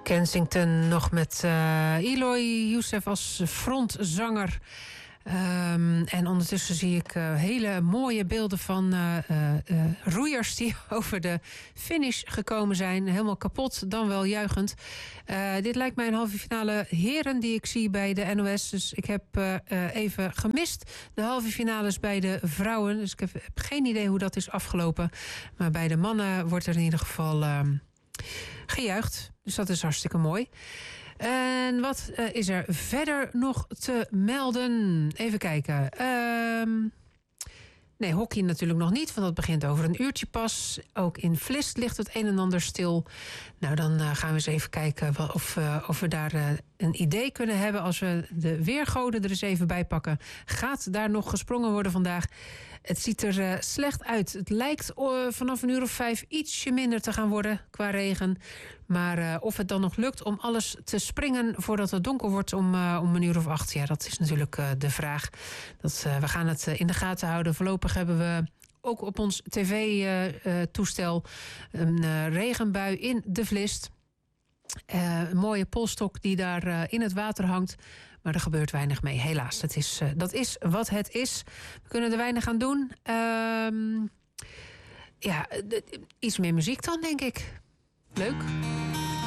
Kensington nog met Eloy Youssef als frontzanger. En ondertussen zie ik hele mooie beelden van roeiers die over de finish gekomen zijn. Helemaal kapot, dan wel juichend. Dit lijkt mij een halve finale heren die ik zie bij de NOS. Dus ik heb even gemist de halve finales bij de vrouwen. Dus ik heb geen idee hoe dat is afgelopen. Maar bij de mannen wordt er in ieder geval gejuicht. Dus dat is hartstikke mooi. En wat is er verder nog te melden? Even kijken. Nee, hockey natuurlijk nog niet, want dat begint over een uurtje pas. Ook in Vlist ligt het een en ander stil. Nou, dan gaan we eens even kijken of we daar een idee kunnen hebben. Als we de weergoden er eens even bij pakken. Gaat daar nog gesprongen worden vandaag? Het ziet er slecht uit. Het lijkt vanaf een uur of 5 ietsje minder te gaan worden qua regen. Maar of het dan nog lukt om alles te springen voordat het donker wordt om een uur of 8... ja, dat is natuurlijk de vraag. We gaan het in de gaten houden. Voorlopig hebben we ook op ons tv-toestel een regenbui in de Vlist. Een mooie polstok die daar in het water hangt. Maar er gebeurt weinig mee, helaas. Dat is wat het is. We kunnen er weinig aan doen. Iets meer muziek dan, denk ik. Leuk.